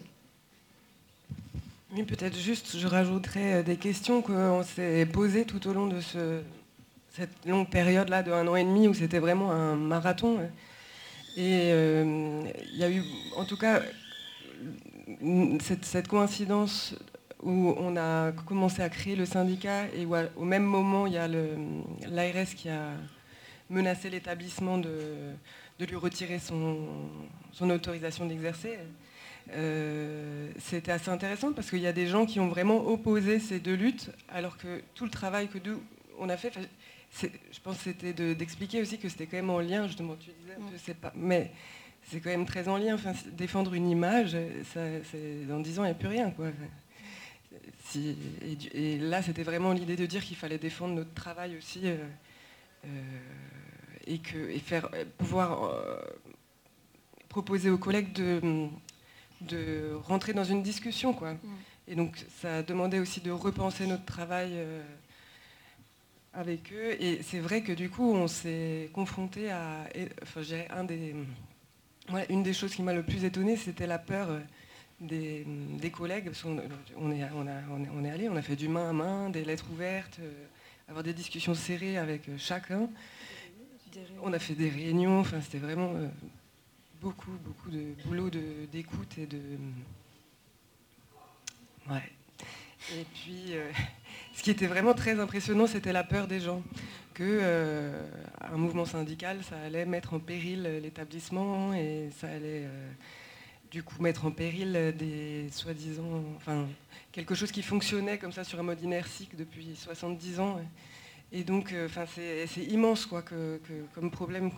[SPEAKER 7] Oui, peut-être juste, je rajouterais des questions qu'on s'est posées tout au long de cette longue période-là de 1 an et demi où c'était vraiment un marathon. Et il y a eu, en tout cas, cette coïncidence où on a commencé à créer le syndicat et où au même moment il y a l'ARS qui a menacé l'établissement de lui retirer son autorisation d'exercer. C'était assez intéressant parce qu'il y a des gens qui ont vraiment opposé ces 2 luttes, alors que tout le travail que nous on a fait, je pense que c'était d'expliquer aussi que c'était quand même en lien, justement tu disais que c'est pas, mais c'est quand même très en lien. Défendre une image, dans 10 ans il n'y a plus rien, quoi. Et là, c'était vraiment l'idée de dire qu'il fallait défendre notre travail aussi et pouvoir proposer aux collègues de rentrer dans une discussion, quoi. Et donc, ça demandait aussi de repenser notre travail avec eux. Et c'est vrai que du coup, on s'est confronté à... je dirais, une des choses qui m'a le plus étonnée, c'était la peur... Des collègues, parce qu'on est allé, on a fait du main à main, des lettres ouvertes, avoir des discussions serrées avec chacun. On a fait des réunions, c'était vraiment beaucoup de boulot d'écoute et de... Ouais. Et puis, ce qui était vraiment très impressionnant, c'était la peur des gens, que un mouvement syndical, ça allait mettre en péril l'établissement et ça allait... du coup mettre en péril des soi-disant, enfin quelque chose qui fonctionnait comme ça sur un mode inertique depuis 70 ans. Et donc, c'est immense quoi, comme problème.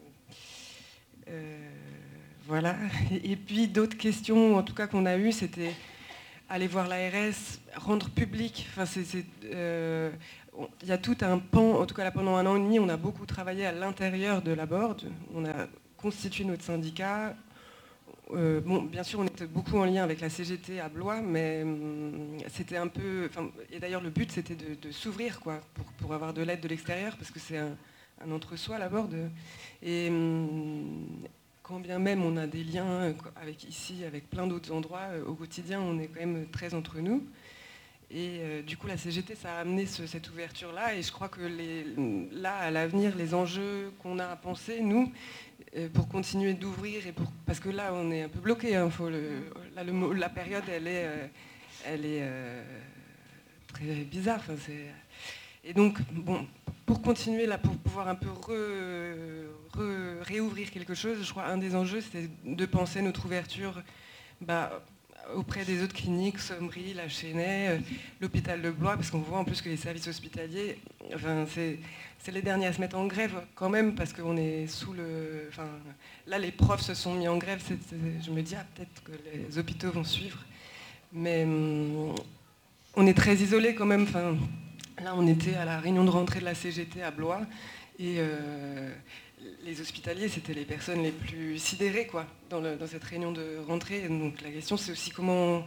[SPEAKER 7] Voilà. Et puis d'autres questions, en tout cas qu'on a eues, c'était aller voir l'ARS, rendre public. Enfin, il y a tout un pan, en tout cas là, pendant 1 an et demi, on a beaucoup travaillé à l'intérieur de la board. On a constitué notre syndicat. Bien sûr, on était beaucoup en lien avec la CGT à Blois, mais c'était un peu... Et d'ailleurs, le but, c'était de s'ouvrir, quoi, pour avoir de l'aide de l'extérieur, parce que c'est un entre-soi, la board. Et quand bien même on a des liens avec plein d'autres endroits, au quotidien, on est quand même très entre nous. Et du coup, la CGT, ça a amené cette ouverture-là. Et je crois que là, à l'avenir, les enjeux qu'on a à penser, nous, pour continuer d'ouvrir, parce que là, on est un peu bloqué. Hein, la période, elle est très bizarre. Et donc, bon, pour continuer, là, pour pouvoir un peu réouvrir quelque chose, je crois un des enjeux, c'est de penser notre ouverture auprès des autres cliniques, Sommery, la Chênaie, l'hôpital de Blois, parce qu'on voit en plus que les services hospitaliers, c'est les derniers à se mettre en grève quand même, parce qu'on est là, les profs se sont mis en grève, je me dis, peut-être que les hôpitaux vont suivre, mais on est très isolés quand même. Là, on était à la réunion de rentrée de la CGT à Blois, et les hospitaliers, c'était les personnes les plus sidérées quoi, dans cette réunion de rentrée. Donc la question, c'est aussi comment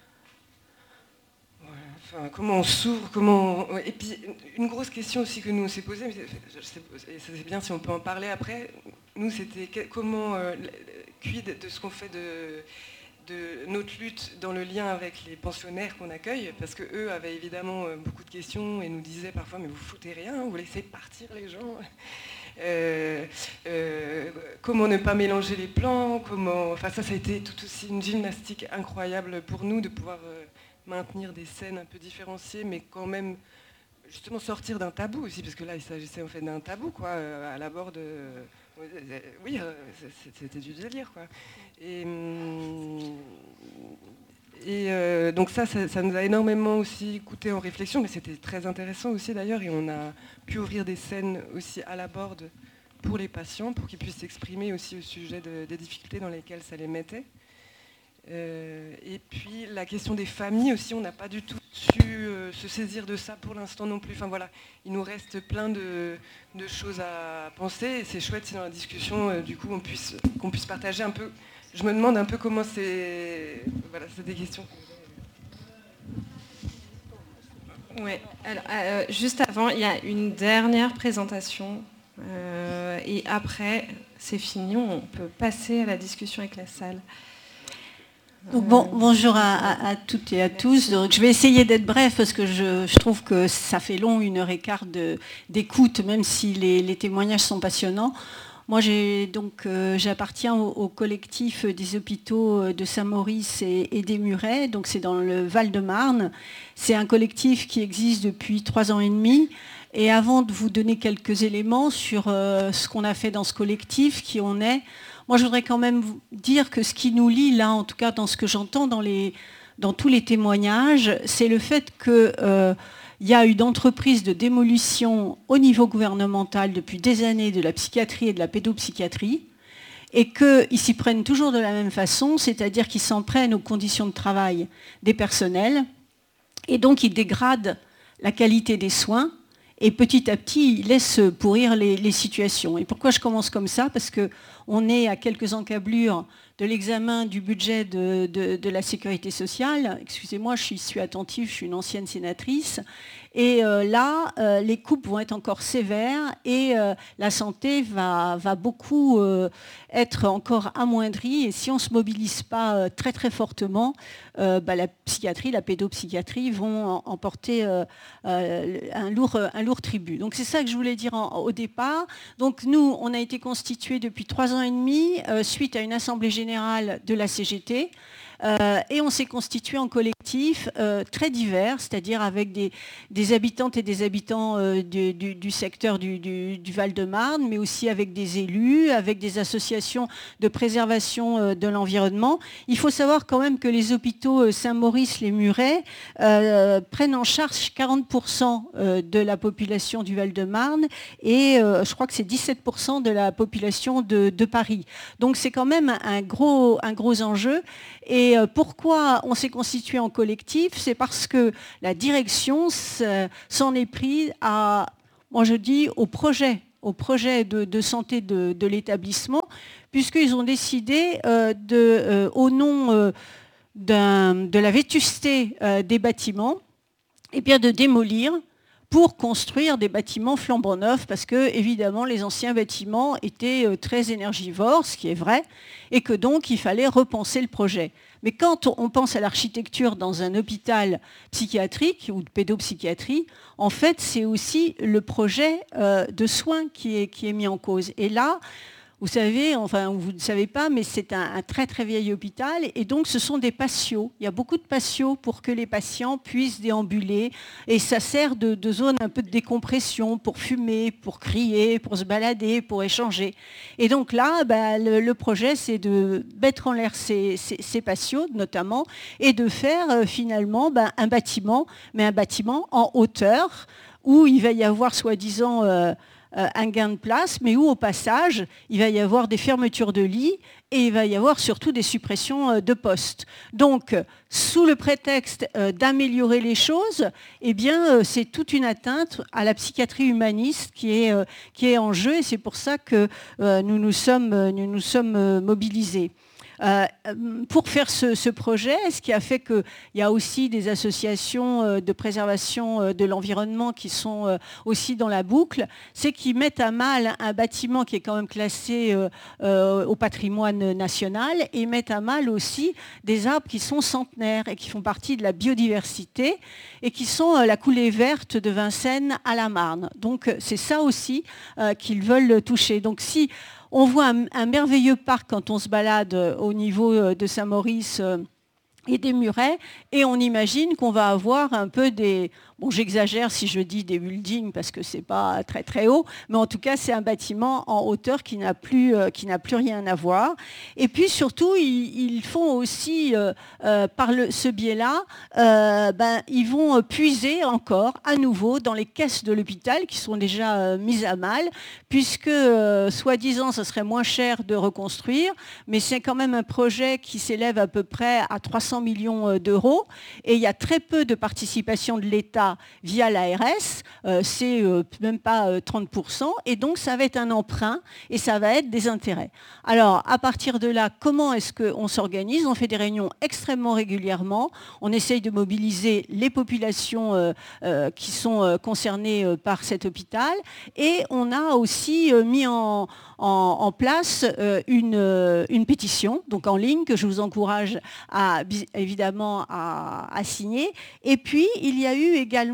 [SPEAKER 7] on s'ouvre, Et puis, une grosse question aussi que nous on s'est posée, mais c'est bien si on peut en parler après, nous, c'était comment, quid de ce qu'on fait de notre lutte dans le lien avec les pensionnaires qu'on accueille, parce qu'eux avaient évidemment beaucoup de questions et nous disaient parfois, mais vous foutez rien, vous laissez partir les gens. Comment ne pas mélanger les plans, ça a été tout aussi une gymnastique incroyable pour nous de pouvoir maintenir des scènes un peu différenciées, mais quand même justement sortir d'un tabou aussi, parce que là il s'agissait en fait d'un tabou quoi, à la board. Oui, c'était du délire quoi. Et donc ça nous a énormément aussi coûté en réflexion, mais c'était très intéressant aussi d'ailleurs, et on a pu ouvrir des scènes aussi à la board pour les patients, pour qu'ils puissent s'exprimer aussi au sujet des difficultés dans lesquelles ça les mettait. Et puis la question des familles aussi, on n'a pas du tout su se saisir de ça pour l'instant non plus. Enfin voilà, il nous reste plein de choses à penser, et c'est chouette si dans la discussion du coup qu'on puisse partager un peu. Je me demande un peu comment c'est... Voilà, c'est des questions.
[SPEAKER 2] Ouais, alors, juste avant, il y a une dernière présentation. Et après, c'est fini, on peut passer à la discussion avec la salle.
[SPEAKER 8] Donc bonjour à toutes et à tous. Donc, je vais essayer d'être bref parce que je trouve que ça fait long, 1h15 d'écoute, même si les témoignages sont passionnants. Moi, j'appartiens au collectif des hôpitaux de Saint-Maurice et des Murets, donc c'est dans le Val-de-Marne. C'est un collectif qui existe depuis 3 ans et demi. Et avant de vous donner quelques éléments sur ce qu'on a fait dans ce collectif, qui on est, moi je voudrais quand même vous dire que ce qui nous lie là, en tout cas dans ce que j'entends dans tous les témoignages, c'est le fait que il y a une entreprise de démolition au niveau gouvernemental depuis des années de la psychiatrie et de la pédopsychiatrie, et qu'ils s'y prennent toujours de la même façon, c'est-à-dire qu'ils s'en prennent aux conditions de travail des personnels, et donc ils dégradent la qualité des soins, et petit à petit, ils laissent pourrir les situations. Et pourquoi je commence comme ça ? Parce qu'on est à quelques encablures de l'examen du budget de la sécurité sociale. Excusez-moi, je suis attentive, je suis une ancienne sénatrice. Et là, les coupes vont être encore sévères et la santé va beaucoup être encore amoindrie. Et si on ne se mobilise pas très très fortement, la psychiatrie, la pédopsychiatrie vont emporter un lourd tribut. Donc c'est ça que je voulais dire au départ. Donc nous, on a été constitués depuis 3 ans et demi suite à une assemblée générale de la CGT. Et on s'est constitué en collectif très divers, c'est-à-dire avec des habitantes et des habitants du secteur du Val-de-Marne, mais aussi avec des élus, avec des associations de préservation de l'environnement. Il faut savoir quand même que les hôpitaux Saint-Maurice, les Murets, prennent en charge 40% de la population du Val-de-Marne et je crois que c'est 17% de la population de Paris. Donc c'est quand même un gros enjeu. Et pourquoi on s'est constitué en collectif? C'est parce que la direction s'en est prise au projet de santé de l'établissement, puisqu'ils ont décidé, au nom de la vétusté des bâtiments, de démolir pour construire des bâtiments flambant neufs, parce que évidemment les anciens bâtiments étaient très énergivores, ce qui est vrai, et que donc il fallait repenser le projet. Mais quand on pense à l'architecture dans un hôpital psychiatrique ou de pédopsychiatrie, en fait c'est aussi le projet de soins qui est mis en cause. Et là, vous savez, enfin vous ne savez pas, mais c'est un très très vieil hôpital et donc ce sont des patios. Il y a beaucoup de patios pour que les patients puissent déambuler et ça sert de zone un peu de décompression pour fumer, pour crier, pour se balader, pour échanger. Et donc là, le projet c'est de mettre en l'air ces patios notamment et de faire finalement un bâtiment, mais un bâtiment en hauteur où il va y avoir soi-disant un gain de place, mais où au passage, il va y avoir des fermetures de lits et il va y avoir surtout des suppressions de postes. Donc, sous le prétexte d'améliorer les choses, c'est toute une atteinte à la psychiatrie humaniste qui est en jeu et c'est pour ça que nous nous sommes mobilisés. Pour faire ce projet, ce qui a fait qu'il y a aussi des associations de préservation de l'environnement qui sont aussi dans la boucle, c'est qu'ils mettent à mal un bâtiment qui est quand même classé au patrimoine national et ils mettent à mal aussi des arbres qui sont centenaires et qui font partie de la biodiversité et qui sont la coulée verte de Vincennes à la Marne. Donc c'est ça aussi qu'ils veulent toucher. Donc si on voit un merveilleux parc quand on se balade au niveau de Saint-Maurice et des Murets, et on imagine qu'on va avoir un peu des... Bon, j'exagère si je dis des buildings parce que c'est pas très très haut, mais en tout cas c'est un bâtiment en hauteur qui n'a plus rien à voir. Et puis surtout ils font aussi par ce biais-là, ils vont puiser encore à nouveau dans les caisses de l'hôpital qui sont déjà mises à mal, puisque soi-disant ça serait moins cher de reconstruire, mais c'est quand même un projet qui s'élève à peu près à 300 millions d'euros et il y a très peu de participation de l'État via l'ARS, c'est même pas 30%, et donc ça va être un emprunt et ça va être des intérêts. Alors, à partir de là, comment est-ce qu'on s'organise? On fait des réunions extrêmement régulièrement, on essaye de mobiliser les populations qui sont concernées par cet hôpital, et on a aussi mis en place une pétition, donc en ligne, que je vous encourage évidemment à signer. Et puis, il y a eu également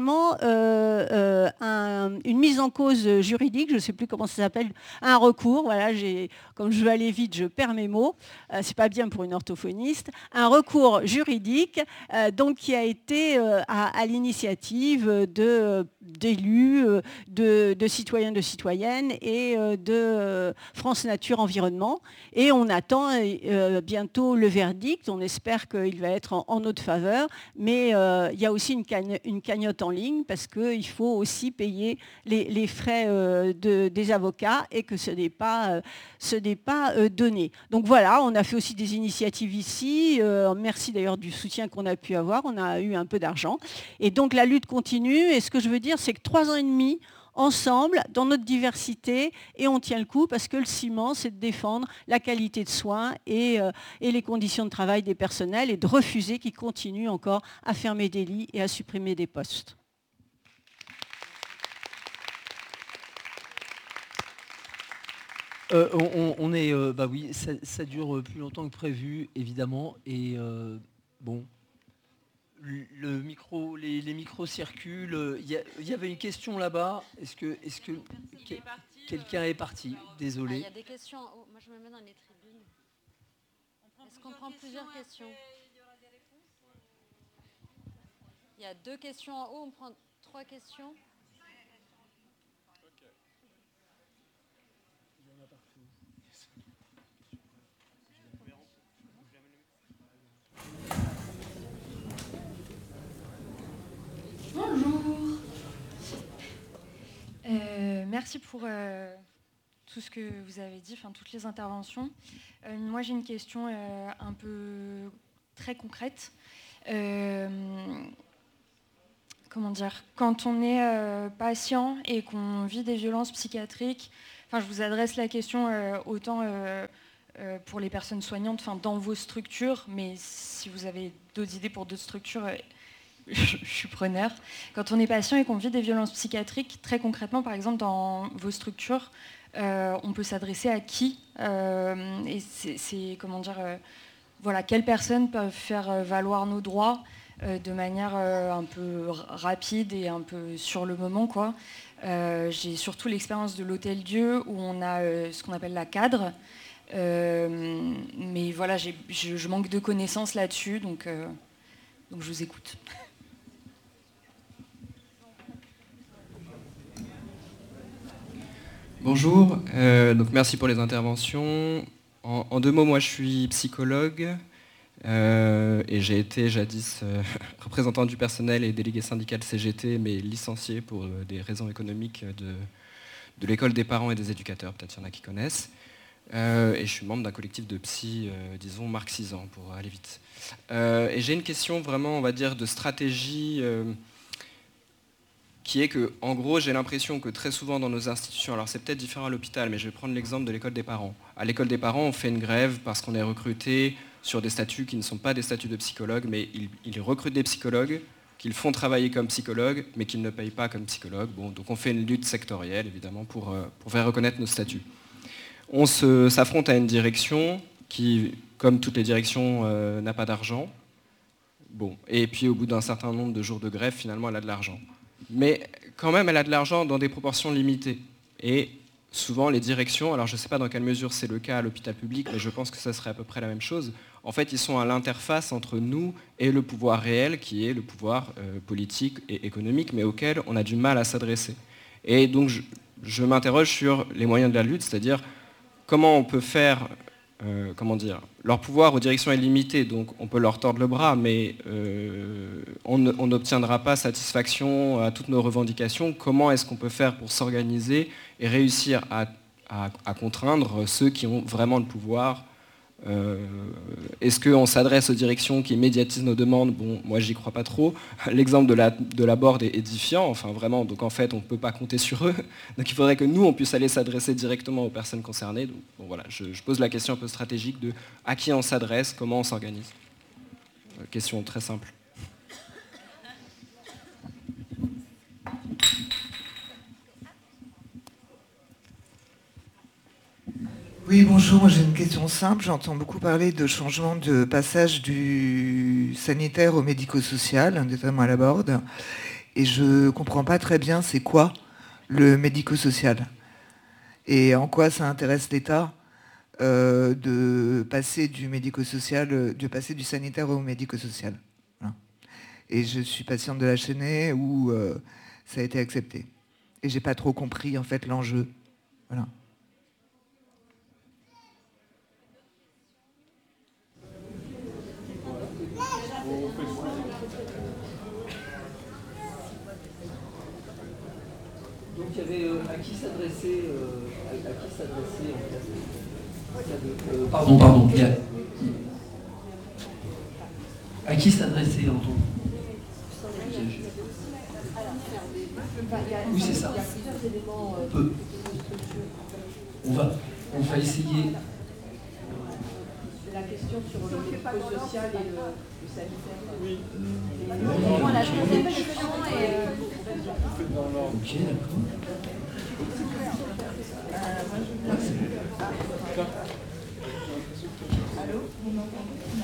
[SPEAKER 8] une mise en cause juridique, je ne sais plus comment ça s'appelle, un recours, voilà, comme je veux aller vite, je perds mes mots, c'est pas bien pour une orthophoniste, un recours juridique donc qui a été à l'initiative d'élus, de citoyens, de citoyennes et de France Nature Environnement. Et on attend bientôt le verdict, on espère qu'il va être en notre faveur, mais il y a aussi une cagnotte en ligne parce qu'il faut aussi payer les frais des avocats et que ce n'est pas donné. Donc voilà, on a fait aussi des initiatives ici. Merci d'ailleurs du soutien qu'on a pu avoir. On a eu un peu d'argent. Et donc la lutte continue. Et ce que je veux dire, c'est que 3 ans et demi, ensemble, dans notre diversité, et on tient le coup parce que le ciment, c'est de défendre la qualité de soins et les conditions de travail des personnels et de refuser qu'ils continuent encore à fermer des lits et à supprimer des postes.
[SPEAKER 4] Oui, ça dure plus longtemps que prévu, évidemment, et bon... Les micros circulent. Il y avait une question là-bas. Est-ce que quelqu'un est parti? Désolé.
[SPEAKER 9] Il y a des questions. Moi, je me mets dans les tribunes. Est-ce qu'on prend plusieurs questions? Il y a 2 questions en haut, on prend 3 questions.
[SPEAKER 10] Bonjour. Merci pour tout ce que vous avez dit, enfin toutes les interventions. Moi j'ai une question un peu très concrète. Comment dire, quand on est patient et qu'on vit des violences psychiatriques, enfin je vous adresse la question autant pour les personnes soignantes, enfin dans vos structures, mais si vous avez d'autres idées pour d'autres structures, je suis preneur. Quand on est patient et qu'on vit des violences psychiatriques, très concrètement, par exemple, dans vos structures, on peut s'adresser à qui et c'est comment dire, voilà, quelles personnes peuvent faire valoir nos droits de manière un peu rapide et un peu sur le moment, quoi. J'ai surtout l'expérience de l'Hôtel-Dieu où on a ce qu'on appelle la cadre. Mais voilà, je manque de connaissances là-dessus, donc je vous écoute.
[SPEAKER 11] Bonjour, donc merci pour les interventions. En 2 mots, moi je suis psychologue et j'ai été jadis représentant du personnel et délégué syndical CGT, mais licencié pour des raisons économiques de l'école des parents et des éducateurs, peut-être il y en a qui connaissent. Et je suis membre d'un collectif de psy, disons, marxisant, pour aller vite. Et j'ai une question vraiment, on va dire, de stratégie qui est que, en gros, j'ai l'impression que très souvent dans nos institutions, alors c'est peut-être différent à l'hôpital, mais je vais prendre l'exemple de l'école des parents. À l'école des parents, on fait une grève parce qu'on est recruté sur des statuts qui ne sont pas des statuts de psychologue, mais ils recrutent des psychologues, qu'ils font travailler comme psychologues, mais qu'ils ne payent pas comme psychologues. Bon, donc on fait une lutte sectorielle, évidemment, pour faire reconnaître nos statuts. On s'affronte à une direction qui, comme toutes les directions, n'a pas d'argent. Bon, et puis au bout d'un certain nombre de jours de grève, finalement, elle a de l'argent. Mais quand même, elle a de l'argent dans des proportions limitées. Et souvent, les directions, alors je ne sais pas dans quelle mesure c'est le cas à l'hôpital public, mais je pense que ça serait à peu près la même chose. En fait, ils sont à l'interface entre nous et le pouvoir réel, qui est le pouvoir politique et économique, mais auquel on a du mal à s'adresser. Et donc, je m'interroge sur les moyens de la lutte, c'est-à-dire comment on peut faire, leur pouvoir aux directions est limité, donc on peut leur tordre le bras, mais on n'obtiendra pas satisfaction à toutes nos revendications. Comment est-ce qu'on peut faire pour s'organiser et réussir à contraindre ceux qui ont vraiment le pouvoir? Est-ce qu'on s'adresse aux directions qui médiatisent nos demandes? Bon, moi j'y crois pas trop. L'exemple de la board est édifiant, enfin vraiment, donc en fait on ne peut pas compter sur eux. Donc il faudrait que nous on puisse aller s'adresser directement aux personnes concernées. Donc bon, voilà, je pose la question un peu stratégique de à qui on s'adresse, comment on s'organise. Question très simple.
[SPEAKER 12] Oui, bonjour, moi j'ai une question simple. J'entends beaucoup parler de changement de passage du sanitaire au médico-social, notamment à la board. Et je ne comprends pas très bien c'est quoi le médico-social. Et en quoi ça intéresse l'État de passer du médico-social, de passer du sanitaire au médico-social. Voilà. Et je suis patiente de la Chênaie où ça a été accepté. Et j'ai pas trop compris en fait l'enjeu. Voilà.
[SPEAKER 4] Donc il y avait à qui s'adresser pardon. À qui s'adresser en tout? Oui, c'est ça. On va essayer.
[SPEAKER 3] La question sur le médico-social et le sanitaire.
[SPEAKER 4] Oui.
[SPEAKER 9] La deuxième question est...
[SPEAKER 4] Ok, d'accord.
[SPEAKER 3] Allô? Vous m'entendez?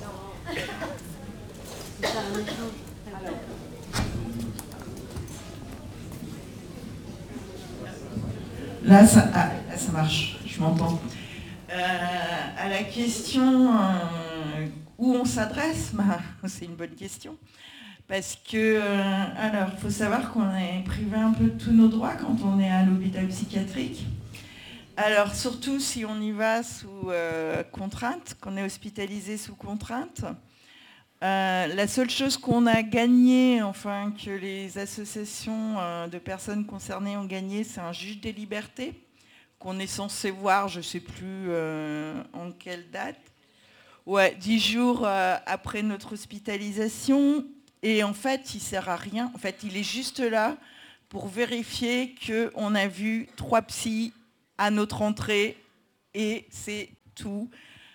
[SPEAKER 5] Là, ça marche, je m'entends. À la question où on s'adresse, c'est une bonne question. Parce que, alors, il faut savoir qu'on est privé un peu de tous nos droits quand on est à l'hôpital psychiatrique. Alors, surtout si on y va sous contrainte, qu'on est hospitalisé sous contrainte. La seule chose qu'on a gagné, enfin que les associations de personnes concernées ont gagné, c'est un juge des libertés qu'on est censé voir, je ne sais plus en quelle date. Ouais, 10 jours après notre hospitalisation. Et en fait, il ne sert à rien. En fait, il est juste là pour vérifier qu'on a vu 3 psys à notre entrée. Et c'est tout.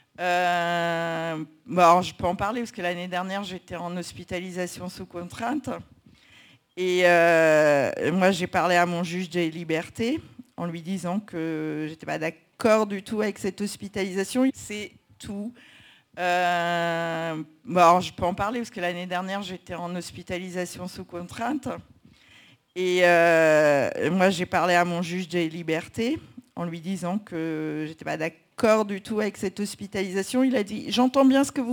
[SPEAKER 5] Alors, je peux en parler parce que l'année dernière, j'étais en hospitalisation sous contrainte. Et moi, j'ai parlé à mon juge des libertés en lui disant que j'étais pas d'accord du tout avec cette hospitalisation. C'est tout. Alors, je peux en parler parce que l'année dernière, j'étais en hospitalisation sous contrainte. Et moi, j'ai parlé à mon juge des libertés en lui disant que j'étais pas d'accord du tout avec cette hospitalisation. Il a dit « J'entends bien ce que vous